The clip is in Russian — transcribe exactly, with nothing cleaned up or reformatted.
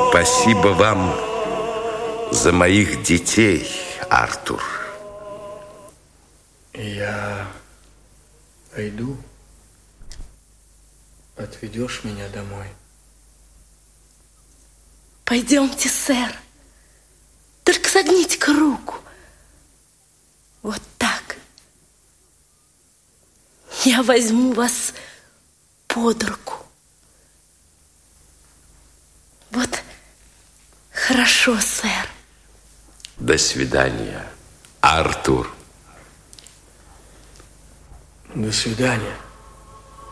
Спасибо вам за моих детей, Артур. Я пойду. Отведешь меня домой? Пойдемте, сэр. Только согните-ка руку. Вот так. Я возьму вас под руку. Вот хорошо, сэр. До свидания, Артур. До свидания.